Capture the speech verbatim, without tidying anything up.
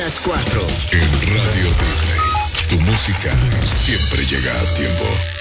las cuatro. En Radio Disney, tu música siempre llega a tiempo.